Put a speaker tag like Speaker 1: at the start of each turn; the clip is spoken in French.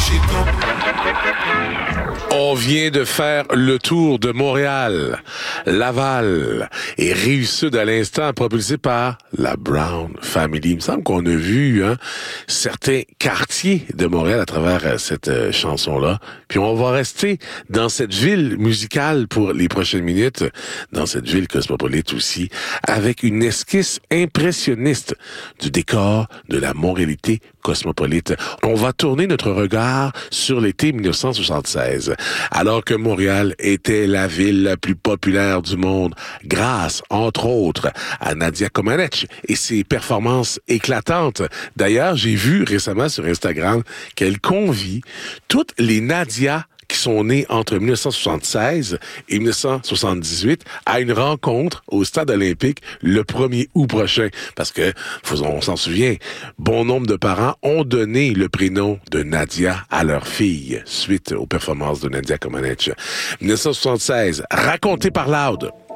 Speaker 1: On vient de faire le tour de Montréal, Laval et Rive-Sud à l'instant, propulsé par la Brown Family. Il me semble qu'on a vu certains quartiers de Montréal à travers cette chanson-là. Puis on va rester dans cette ville musicale pour les prochaines minutes, dans cette ville cosmopolite aussi, avec une esquisse impressionniste du décor de la Montréalité cosmopolite. On va tourner notre regard sur l'été 1976, alors que Montréal était la ville la plus populaire du monde, grâce, entre autres, à Nadia Comaneci et ses performances éclatantes. D'ailleurs, j'ai vu récemment sur Instagram qu'elle convie toutes les Nadia qui sont nés entre 1976 et 1978 à une rencontre au Stade olympique le 1er août prochain. Parce que, on s'en souvient, bon nombre de parents ont donné le prénom de Nadia à leur fille suite aux performances de Nadia Comaneci. 1976, raconté par Loud.